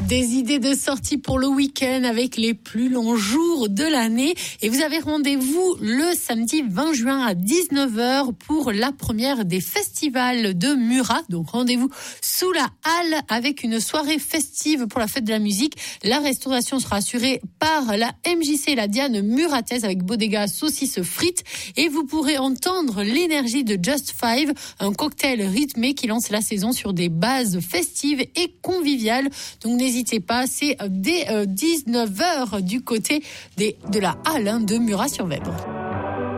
Des idées de sortie pour le week-end avec les plus longs jours de l'année. Et vous avez rendez-vous le samedi 20 juin à 19h pour la première des festivals de Murat. Donc rendez-vous sous la halle avec une soirée festive pour la fête de la musique. La restauration sera assurée par la MJC et la Diane Murataise avec bodega, saucisses, frites. Et vous pourrez entendre l'énergie de Just Five, un cocktail rythmé qui lance la saison sur des bases festives et conviviales. Donc n'hésitez pas, c'est dès 19h du côté de la halle de Murat-sur-Vèbre.